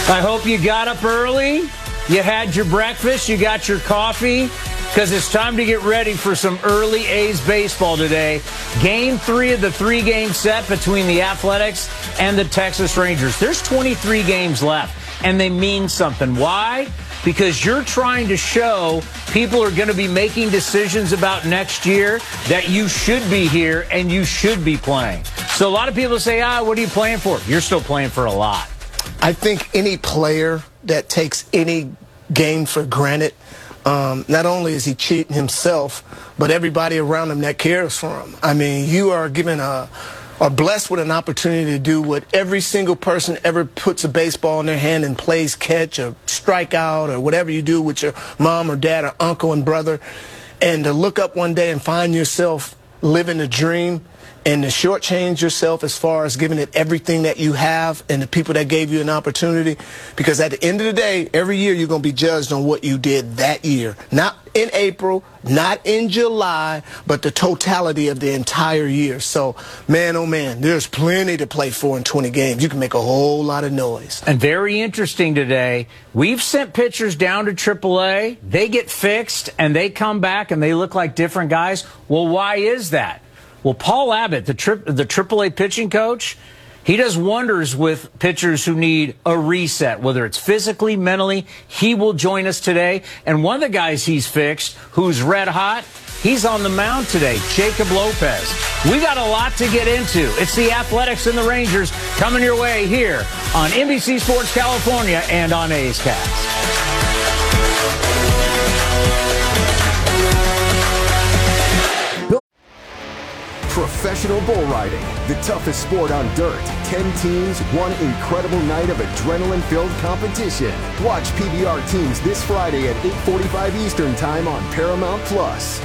I hope you got up early, you had your breakfast, you got your coffee, because it's time to get ready for some early A's baseball today. Game 3 of the 3-game set between the Athletics and the Texas Rangers. There's 23 games left, and they mean something. Why? Because you're trying to show people are going to be making decisions about next year that you should be here and you should be playing. So a lot of people say, what are you playing for? You're still playing for a lot. I think any player that takes any game for granted, not only is he cheating himself, but everybody around him that cares for him. I mean, you are given are blessed with an opportunity to do what every single person ever puts a baseball in their hand and plays catch or strike out or whatever you do with your mom or dad or uncle and brother, and to look up one day and find yourself living a dream and to shortchange yourself as far as giving it everything that you have and the people that gave you an opportunity. Because at the end of the day, every year you're going to be judged on what you did that year. Not in April, not in July, but the totality of the entire year. So, man, oh man, there's plenty to play for in 20 games. You can make a whole lot of noise. And very interesting today, we've sent pitchers down to AAA. They get fixed, and they come back, and they look like different guys. Well, why is that? Well, Paul Abbott, the AAA pitching coach, he does wonders with pitchers who need a reset, whether it's physically, mentally. He will join us today. And one of the guys he's fixed, who's red hot, he's on the mound today, Jacob Lopez. We got a lot to get into. It's the Athletics and the Rangers coming your way here on NBC Sports California and on A's Cast. Professional bull riding, the toughest sport on dirt. 10 teams, one incredible night of adrenaline-filled competition. Watch PBR teams this Friday at 8:45 Eastern Time on Paramount Plus.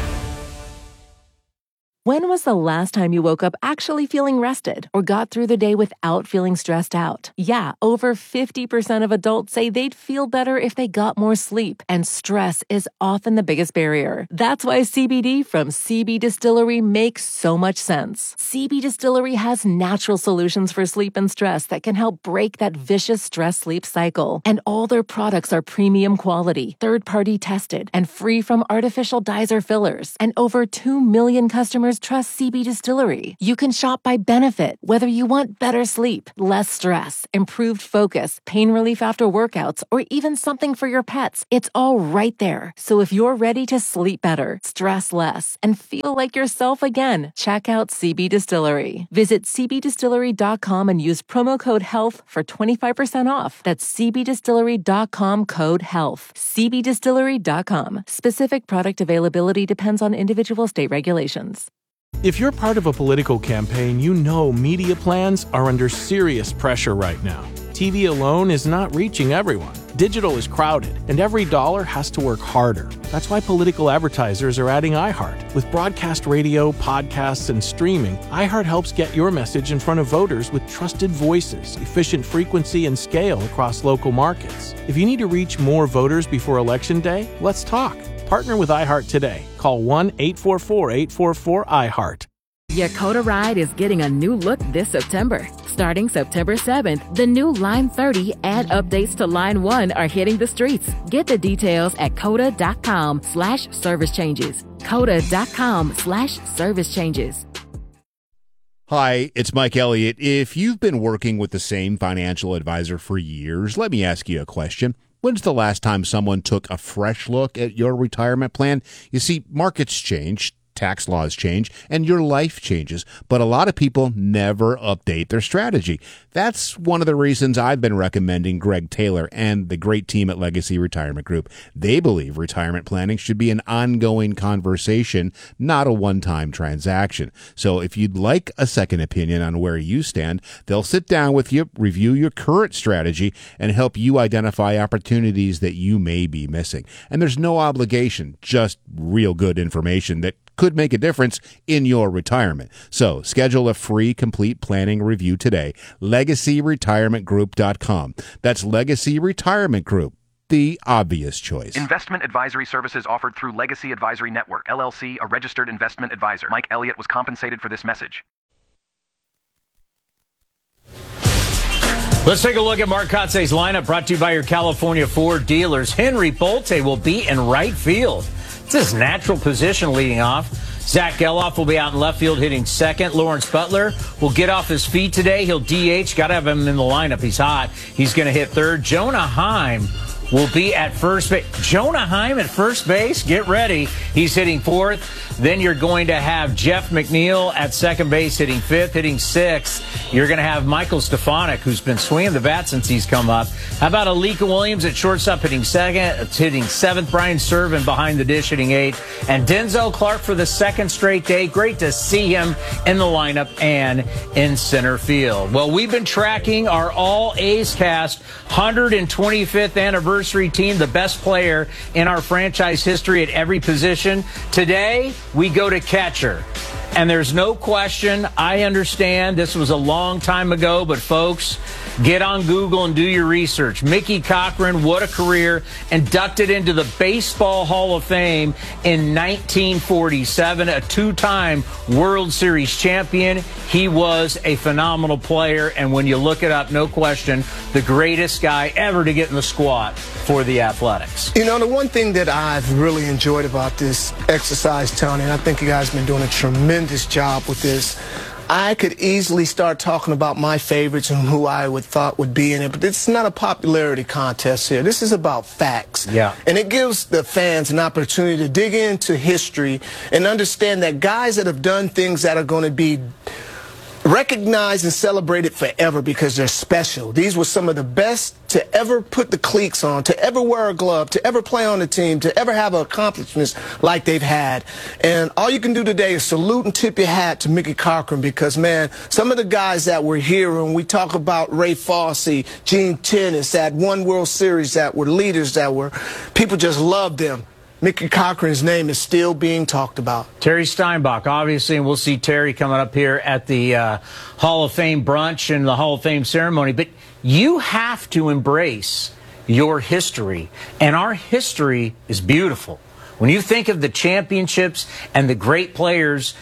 When was the last time you woke up actually feeling rested or got through the day without feeling stressed out? Yeah, over 50% of adults say they'd feel better if they got more sleep, and stress is often the biggest barrier. That's why CBD from CB Distillery makes so much sense. CB Distillery has natural solutions for sleep and stress that can help break that vicious stress-sleep cycle. And all their products are premium quality, third-party tested, and free from artificial dyes or fillers. And over 2 million customers trust CB Distillery. You can shop by benefit, whether you want better sleep, less stress, improved focus, pain relief after workouts, or even something for your pets. It's all right there. So if you're ready to sleep better, stress less, and feel like yourself again, check out CB Distillery. Visit cbdistillery.com and use promo code HEALTH for 25% off. That's cbdistillery.com, code HEALTH. cbdistillery.com. Specific product availability depends on individual state regulations. If you're part of a political campaign, you know media plans are under serious pressure right now. TV alone is not reaching everyone. Digital is crowded, and every dollar has to work harder. That's why political advertisers are adding iHeart. With broadcast radio, podcasts, and streaming, iHeart helps get your message in front of voters with trusted voices, efficient frequency, and scale across local markets. If you need to reach more voters before Election Day, let's talk. Partner with iHeart today. Call 1-844-844-iHeart. Your COTA ride is getting a new look this September. Starting September 7th, the new Line 30 and updates to Line 1 are hitting the streets. Get the details at COTA.com/service changes. COTA.com/service changes. Hi, it's Mike Elliott. If you've been working with the same financial advisor for years, let me ask you a question. When's the last time someone took a fresh look at your retirement plan? You see, markets change, tax laws change, and your life changes, but a lot of people never update their strategy. That's one of the reasons I've been recommending Greg Taylor and the great team at Legacy Retirement Group. They believe retirement planning should be an ongoing conversation, not a one-time transaction. So if you'd like a second opinion on where you stand, they'll sit down with you, review your current strategy, and help you identify opportunities that you may be missing. And there's no obligation, just real good information that could make a difference in your retirement. So schedule a free complete planning review today. LegacyRetirementGroup.com. That's Legacy Retirement Group, the obvious choice. Investment advisory services offered through Legacy Advisory Network, LLC, a registered investment advisor. Mike Elliott was compensated for this message. Let's take a look at Mark Kotze's lineup, brought to you by your California Ford dealers. Henry Bolte will be in right field. It's his natural position leading off. Zach Geloff will be out in left field hitting second. Lawrence Butler will get off his feet today. He'll DH. Got to have him in the lineup. He's hot. He's going to hit third. Jonah Heim will be at first base. Jonah Heim at first base. Get ready. He's hitting fourth. Then you're going to have Jeff McNeil at second base hitting fifth, hitting sixth. You're going to have Michael Stefanik, who's been swinging the bat since he's come up. How about Alika Williams at shortstop hitting second, hitting seventh. Brian Serven behind the dish hitting eighth. And Denzel Clark for the second straight day. Great to see him in the lineup and in center field. Well, we've been tracking our All A's cast 125th anniversary team, the best player in our franchise history at every position. Today, we go to catcher. And there's no question, I understand this was a long time ago, but folks, get on Google and do your research. Mickey Cochran, what a career, inducted into the Baseball Hall of Fame in 1947, a two-time World Series champion. He was a phenomenal player, and when you look it up, no question, the greatest guy ever to get in the squad for the Athletics. You know, the one thing that I've really enjoyed about this exercise, Tony, and I think you guys have been doing a tremendous job with this, I could easily start talking about my favorites and who I would thought would be in it, but it's not a popularity contest here. This is about facts. Yeah. And it gives the fans an opportunity to dig into history and understand that guys that have done things that are going to be recognized and celebrated forever because they're special. These were some of the best to ever put the cleats on, to ever wear a glove, to ever play on the team, to ever have accomplishments like they've had. And all you can do today is salute and tip your hat to Mickey Cochran because, man, some of the guys that were here, when we talk about Ray Fosse, Gene Tennis, that one World Series, that were leaders, that were people just loved them. Mickey Cochran's name is still being talked about. Terry Steinbach, obviously, and we'll see Terry coming up here at the Hall of Fame brunch and the Hall of Fame ceremony. But you have to embrace your history, and our history is beautiful. When you think of the championships and the great players,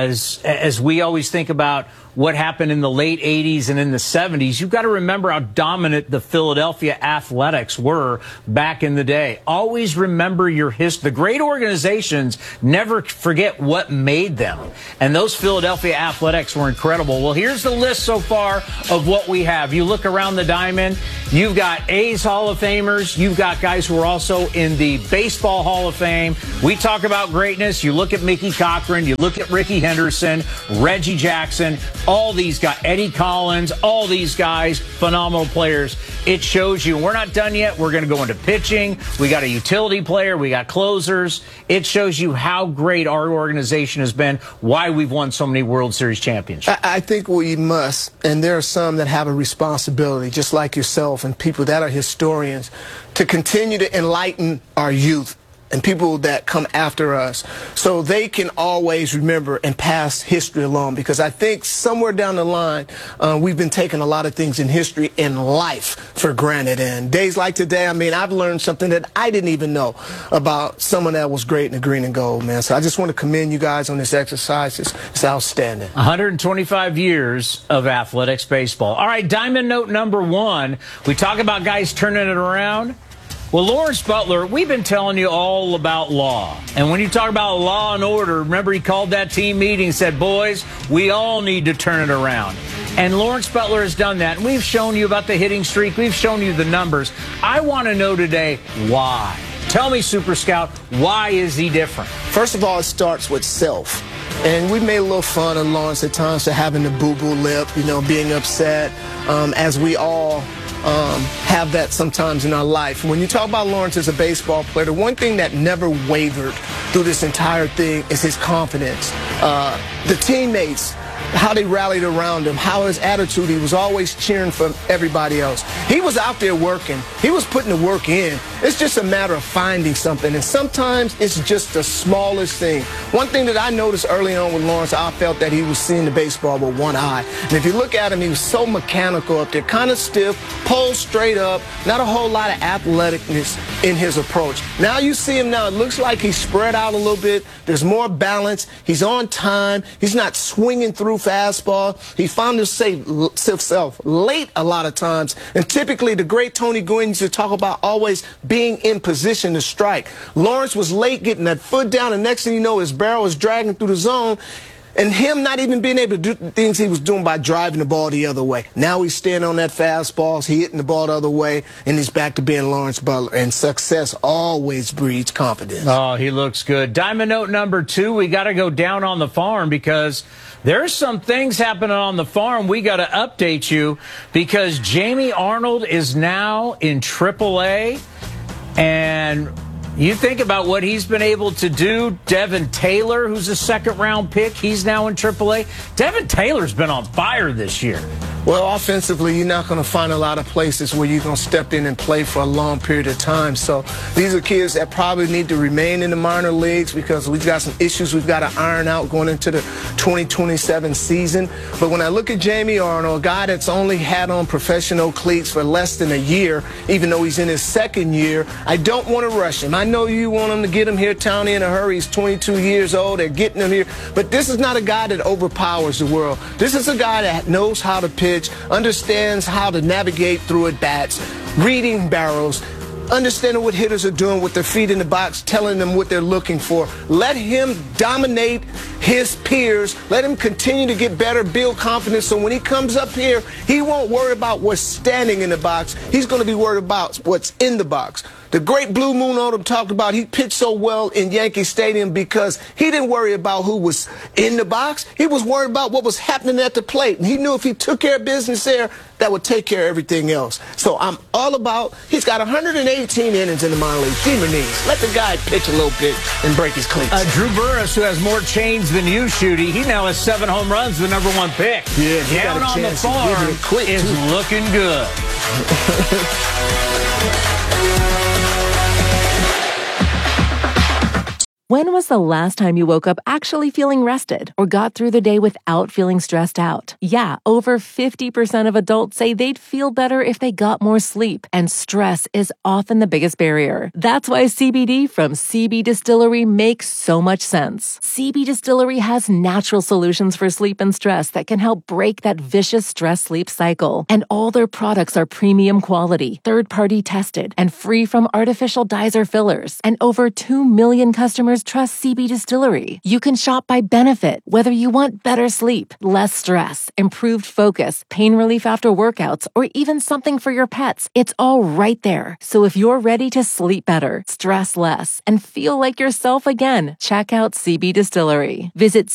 as we always think about what happened in the late 80s and in the 70s, you've got to remember how dominant the Philadelphia Athletics were back in the day. Always remember your history. The great organizations never forget what made them. And those Philadelphia Athletics were incredible. Well, here's the list so far of what we have. You look around the diamond, you've got A's Hall of Famers. You've got guys who are also in the Baseball Hall of Fame. We talk about greatness. You look at Mickey Cochran. You look at Rickey Henderson, Reggie Jackson, all these guys, Eddie Collins, all these guys, phenomenal players. It shows you. We're not done yet. We're going to go into pitching. We got a utility player. We got closers. It shows you how great our organization has been, why we've won so many World Series championships. I think we must, and there are some that have a responsibility, just like yourself and people that are historians, to continue to enlighten our youth and people that come after us so they can always remember and pass history along, because I think somewhere down the line we've been taking a lot of things in history and life for granted. And days like today, I mean, I've learned something that I didn't even know about someone that was great in the green and gold, man. So I just want to commend you guys on this exercise. It's outstanding. 125 years of athletics baseball. All right, diamond note number one. We talk about guys turning it around. Well, Lawrence Butler, we've been telling you all about law. And when you talk about law and order, remember he called that team meeting and said, boys, we all need to turn it around. And Lawrence Butler has done that. And we've shown you about the hitting streak. We've shown you the numbers. I want to know today why. Tell me, Super Scout, why is he different? First of all, it starts with self. And we made a little fun of Lawrence at times for having the boo-boo lip, you know, being upset, as we all have that sometimes in our life. When you talk about Lawrence as a baseball player, the one thing that never wavered through this entire thing is his confidence. The teammates, how they rallied around him, how his attitude, he was always cheering for everybody else. He was out there working. He was putting the work in. It's just a matter of finding something, and sometimes it's just the smallest thing. One thing that I noticed early on with Lawrence, I felt that he was seeing the baseball with one eye. And if you look at him, he was so mechanical up there, kind of stiff, pulled straight up, not a whole lot of athleticness in his approach. Now you see him now, it looks like he's spread out a little bit. There's more balance. He's on time. He's not swinging through threw fastball. He found himself late a lot of times. And typically, the great Tony Gwynn used to talk about always being in position to strike. Lawrence was late getting that foot down, and next thing you know, his barrel was dragging through the zone. And him not even being able to do the things he was doing by driving the ball the other way. Now he's standing on that fastball, he's hitting the ball the other way, and he's back to being Lawrence Butler. And success always breeds confidence. Oh, he looks good. Diamond note number 2, we got to go down on the farm because there's some things happening on the farm. We got to update you because Jamie Arnold is now in AAA, and you think about what he's been able to do. Devin Taylor, who's a second-round pick, he's now in AAA. Devin Taylor's been on fire this year. Well, offensively, you're not going to find a lot of places where you're going to step in and play for a long period of time. So these are kids that probably need to remain in the minor leagues because we've got some issues we've got to iron out going into the 2027 season. But when I look at Jamie Arnold, a guy that's only had on professional cleats for less than a year, even though he's in his second year, I don't want to rush him. I know you want him to get him here, Townie, in a hurry. He's 22 years old. They're getting him here. But this is not a guy that overpowers the world. This is a guy that knows how to pitch, understands how to navigate through at bats, reading barrels, understanding what hitters are doing with their feet in the box, telling them what they're looking for. Let him dominate his peers. Let him continue to get better, build confidence, so when he comes up here, he won't worry about what's standing in the box. He's going to be worried about what's in the box. The great Blue Moon Odom talked about he pitched so well in Yankee Stadium because he didn't worry about who was in the box. He was worried about what was happening at the plate. And he knew if he took care of business there, that would take care of everything else. So I'm all about, he's got 118 innings in the minor league. Demon knees. Let the guy pitch a little bit and break his cleats. Drew Burress, who has more chains than you, Shooty, he now has 7 home runs, the #1 pick. Yeah, he down got a on the chance to give farm it quick, is too. looking good. When was the last time you woke up actually feeling rested or got through the day without feeling stressed out? Yeah, over 50% of adults say they'd feel better if they got more sleep, and stress is often the biggest barrier. That's why CBD from CB Distillery makes so much sense. CB Distillery has natural solutions for sleep and stress that can help break that vicious stress-sleep cycle. And all their products are premium quality, third-party tested, and free from artificial dyes or fillers. And over 2 million customers trust CB Distillery. You can shop by benefit, whether you want better sleep, less stress, improved focus, pain relief after workouts, or even something for your pets. It's all right there. So if you're ready to sleep better, stress less, and feel like yourself again, check out CB Distillery. Visit